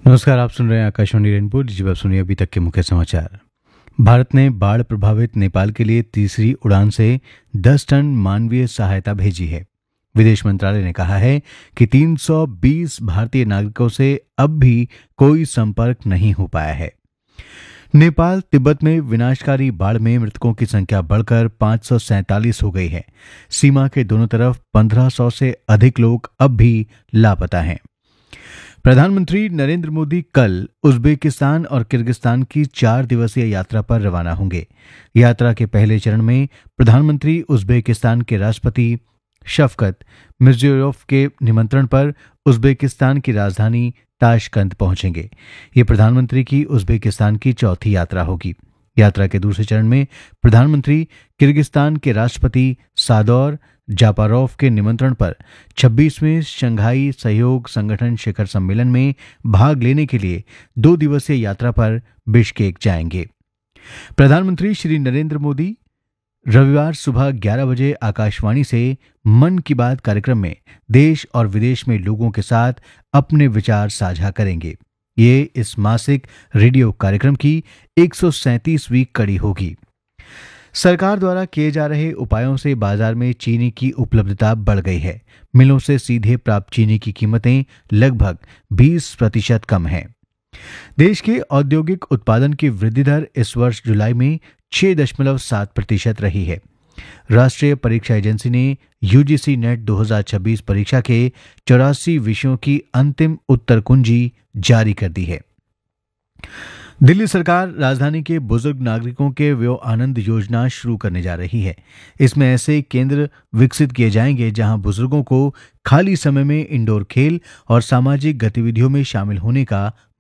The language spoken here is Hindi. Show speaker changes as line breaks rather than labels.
नमस्कार, आप सुन रहे हैं आकाशवाणी रेनबो। जी, आप सुनिए अभी तक के मुख्य समाचार। भारत ने बाढ़ प्रभावित नेपाल के लिए तीसरी उड़ान से 10 टन मानवीय सहायता भेजी है। विदेश मंत्रालय ने कहा है कि 320 भारतीय नागरिकों से अब भी कोई संपर्क नहीं हो पाया है। नेपाल तिब्बत में विनाशकारी बाढ़ में मृतकों की संख्या बढ़कर 547 हो गई है। सीमा के दोनों तरफ 1500 से अधिक लोग अब भी लापता हैं। प्रधानमंत्री नरेंद्र मोदी कल उज्बेकिस्तान और किर्गिस्तान की 4 दिवसीय यात्रा पर रवाना होंगे। यात्रा के पहले चरण में प्रधानमंत्री उज्बेकिस्तान के राष्ट्रपति शफकत मिर्जियोयेव के निमंत्रण पर उज्बेकिस्तान की राजधानी ताशकंद पहुंचेंगे। ये प्रधानमंत्री की उज्बेकिस्तान की चौथी यात्रा होगी। यात्रा के दूसरे चरण में प्रधानमंत्री किर्गिस्तान के राष्ट्रपति सादौर जापारोव के निमंत्रण पर 26वें शंघाई सहयोग संगठन शिखर सम्मेलन में भाग लेने के लिए 2 दिवसीय यात्रा पर बिश्केक जाएंगे। प्रधानमंत्री श्री नरेंद्र मोदी रविवार सुबह 11 बजे आकाशवाणी से मन की बात कार्यक्रम में देश और विदेश में लोगों के साथ अपने विचार साझा करेंगे। ये इस मासिक रेडियो कार्यक्रम की 137वीं कड़ी होगी। सरकार द्वारा किए जा रहे उपायों से बाजार में चीनी की उपलब्धता बढ़ गई है। मिलों से सीधे प्राप्त चीनी की कीमतें लगभग 20% कम हैं। देश के औद्योगिक उत्पादन की वृद्धि दर इस वर्ष जुलाई में 6.7% रही है। राष्ट्रीय परीक्षा एजेंसी ने यूजीसी नेट 2026 परीक्षा के 84 विषयों की अंतिम उत्तर कुंजी जारी कर दी है। दिल्ली सरकार राजधानी के बुजुर्ग नागरिकों के व्यो आनंद योजना शुरू करने जा रही है। इसमें ऐसे केंद्र विकसित किए जाएंगे जहां बुजुर्गों को खाली समय में इंडोर खेल और सामाजिक गतिविधियों में शामिल होने का